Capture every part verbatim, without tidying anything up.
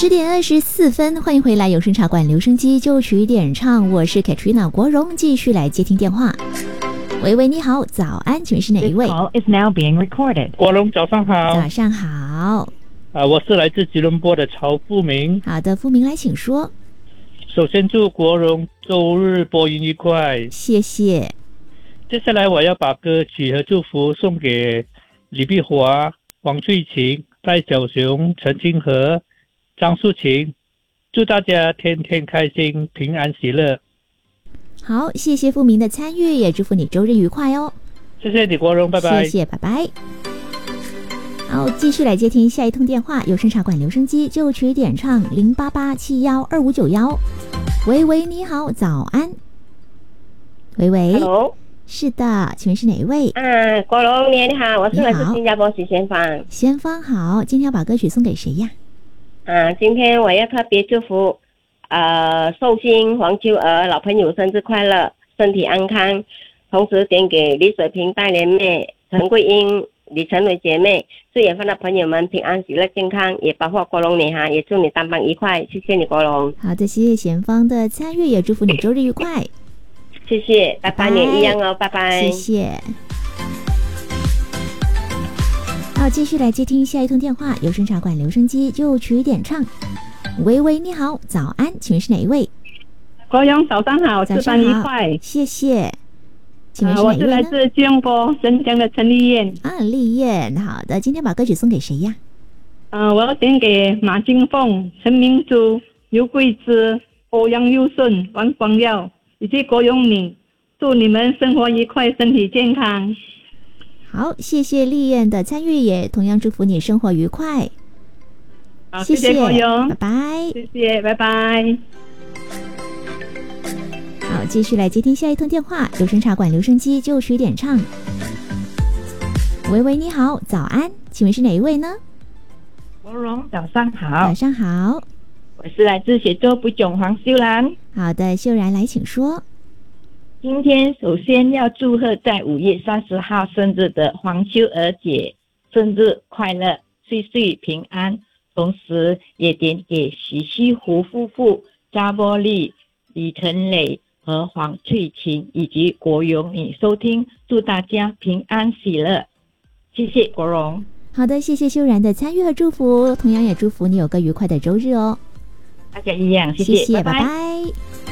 十点二十四分，欢迎回来，有声茶馆留声机就曲点唱，我是 Katrina 国荣，继续来接听电话。喂喂，你好，早安，请问是哪一位？ This call is now being recorded. 国荣早上好。 早上好。 啊，我是来自吉隆坡的曹富明。 好的，富明来请说。 首先祝国荣周日播音愉快， 谢谢。 接下来我要把歌曲和祝福送给李碧华、王翠琴、戴小雄、陈金河、张淑琴，祝大家天天开心，平安喜乐。 好，谢谢富明的参与，也祝福你周日愉快哦。 谢谢你国荣，拜拜。 谢谢，拜拜。好，继续来接听下一通电话，有声茶馆留声机就曲点唱零八八七幺二五九幺。喂喂，你好，早安。喂喂 Hello， 是的，请问是哪一位？ 啊，国荣你好，我是来自新加坡许先芳。 先芳好，今天要把歌曲送给谁呀？ 啊，今天我要特别祝福，呃，寿星黄秋儿老朋友生日快乐，身体安康。同时点给李水平大连妹、陈桂英、李晨伟姐妹，祝远方的朋友们平安喜乐健康，也包括国荣你哈，也祝你当班愉快，谢谢你国荣。 好的，谢谢贤芳的参与，也祝福你周日愉快。 谢谢，拜拜，也一样哦，拜拜。 谢谢。好，继续来接听下一通电话，有声茶馆留声机就曲点唱。喂喂，你好，早安，请问是哪一位？ 国荣早上好， 早上好， 吃饭愉快， 谢谢。请问是啊、 哪一位呢？ 我是来自吉隆坡新疆的陈丽燕。 啊，丽燕，好的，今天把歌曲送给谁呀？ 呃，我要点给马金凤、陈明珠、刘桂枝、欧阳佑顺、王光耀以及国荣你，祝你们生活愉快，身体健康。 好，谢谢丽燕的参与，也同样祝福你生活愉快。 好， 谢谢国荣， 拜拜。 谢谢，拜拜。 好，继续来接听下一通电话，有声茶馆留声机就曲点唱。喂喂，你好，早安，请问是哪一位呢？ 国荣早上好， 早上好， 我是来自雪州不迥黄秀兰。 好的，秀然来请说。 今天首先要祝贺在五月三十号生日的黄秋儿姐生日快乐，岁岁平安。同时也点给许西湖夫妇、扎波利、李晨磊和黄翠琴以及国荣你收听，祝大家平安喜乐。谢谢国荣。 好的，谢谢秀然的参与和祝福，同样也祝福你有个愉快的周日哦。 大家一样，谢谢谢， 拜拜。 拜拜。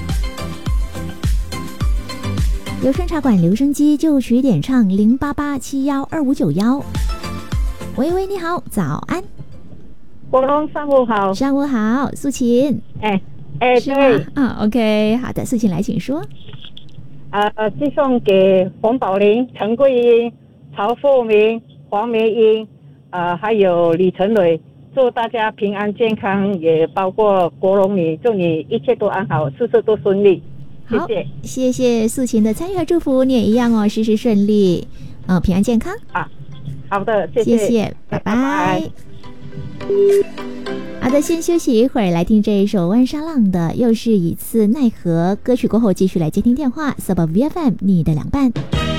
有声茶馆留声机就曲点唱零八八七幺二五九幺。喂喂，你好，早安。 国荣上午好。 上午好，素琴。 哎哎， 是对吗？啊 ，OK， 好的，素琴来，请说。 呃，寄送给洪宝林、陈桂英、曹富明、黄梅英，呃，还有李晨蕊，祝大家平安健康，也包括国荣你，祝你一切都安好，事事都顺利。谢好， 谢， 谢谢素琴的参与和祝福，你也一样哦，事事顺利，嗯、平安健康。 啊，好的，谢谢谢， 谢，拜拜。 拜拜。 好的，先休息一会儿，来听这一首万沙浪的《又是一次奈何》歌曲过后，继续来接听电话。Sabah V F M 你的凉拌。